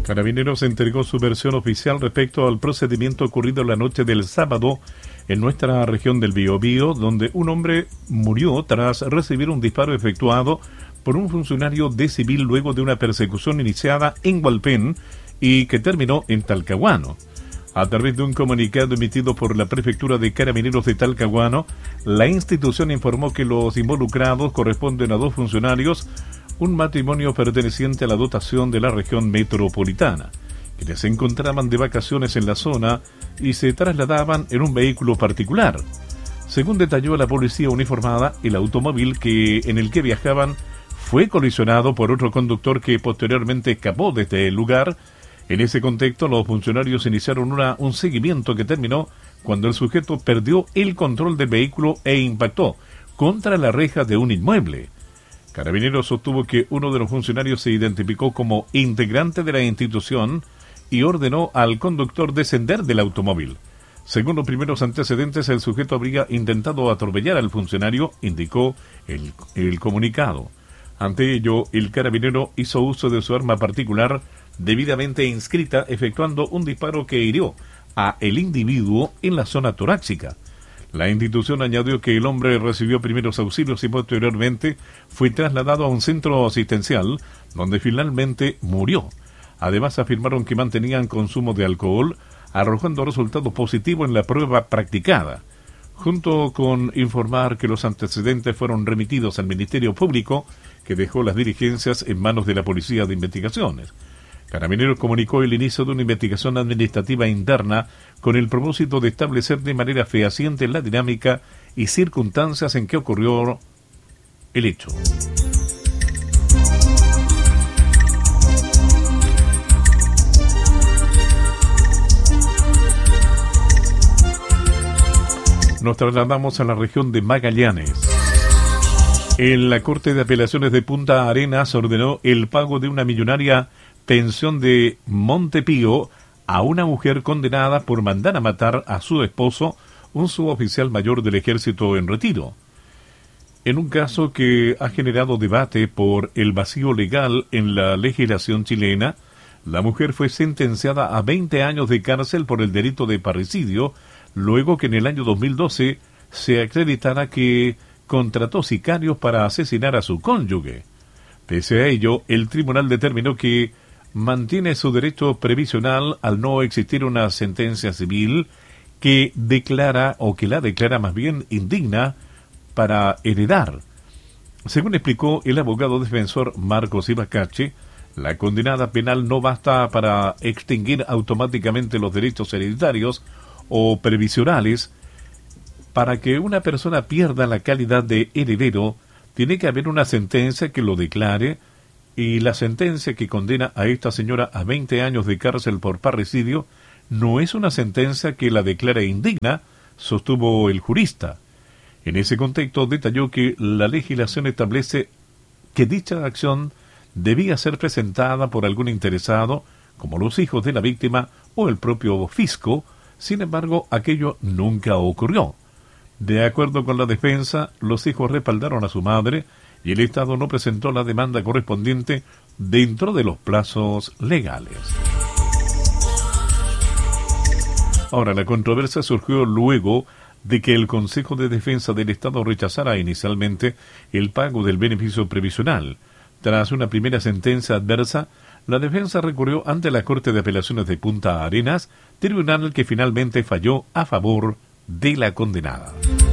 Carabineros entregó su versión oficial respecto al procedimiento ocurrido la noche del sábado en nuestra región del Biobío, donde un hombre murió tras recibir un disparo efectuado por un funcionario de civil luego de una persecución iniciada en Hualpén y que terminó en Talcahuano. A través de un comunicado emitido por la Prefectura de Carabineros de Talcahuano, la institución informó que los involucrados corresponden a 2 funcionarios, un matrimonio perteneciente a la dotación de la región metropolitana, quienes se encontraban de vacaciones en la zona y se trasladaban en un vehículo particular. Según detalló la policía uniformada, el automóvil en el que viajaban fue colisionado por otro conductor que posteriormente escapó desde el lugar. En ese contexto, los funcionarios iniciaron un seguimiento que terminó cuando el sujeto perdió el control del vehículo e impactó contra la reja de un inmueble. Carabineros sostuvo que uno de los funcionarios se identificó como integrante de la institución y ordenó al conductor descender del automóvil. Según los primeros antecedentes, el sujeto habría intentado atropellar al funcionario, indicó el comunicado. Ante ello, el carabinero hizo uso de su arma particular debidamente inscrita, efectuando un disparo que hirió a el individuo en la zona torácica. La institución añadió que el hombre recibió primeros auxilios y posteriormente fue trasladado a un centro asistencial donde finalmente murió. Además, afirmaron que mantenían consumo de alcohol, arrojando resultados positivos en la prueba practicada, junto con informar que los antecedentes fueron remitidos al Ministerio Público, que dejó las diligencias en manos de la Policía de Investigaciones. Carabineros comunicó el inicio de una investigación administrativa interna con el propósito de establecer de manera fehaciente la dinámica y circunstancias en que ocurrió el hecho. Nos trasladamos a la región de Magallanes. En la Corte de Apelaciones de Punta Arenas ordenó el pago de una millonaria pensión de Montepío a una mujer condenada por mandar a matar a su esposo, un suboficial mayor del ejército en retiro. En un caso que ha generado debate por el vacío legal en la legislación chilena, la mujer fue sentenciada a 20 años de cárcel por el delito de parricidio, luego que en el año 2012 se acreditara que contrató sicarios para asesinar a su cónyuge. Pese a ello, el tribunal determinó que mantiene su derecho previsional al no existir una sentencia civil que la declara más bien indigna para heredar. Según explicó el abogado defensor Marcos Ibacache, la condenada penal no basta para extinguir automáticamente los derechos hereditarios o previsionales. Para que una persona pierda la calidad de heredero, tiene que haber una sentencia que lo declare, y la sentencia que condena a esta señora a 20 años de cárcel por parricidio no es una sentencia que la declare indigna, sostuvo el jurista. En ese contexto detalló que la legislación establece que dicha acción debía ser presentada por algún interesado, como los hijos de la víctima o el propio fisco. Sin embargo, aquello nunca ocurrió. De acuerdo con la defensa, los hijos respaldaron a su madre y el Estado no presentó la demanda correspondiente dentro de los plazos legales. Ahora, la controversia surgió luego de que el Consejo de Defensa del Estado rechazara inicialmente el pago del beneficio previsional. Tras una primera sentencia adversa, la defensa recurrió ante la Corte de Apelaciones de Punta Arenas, tribunal que finalmente falló a favor de la condenada.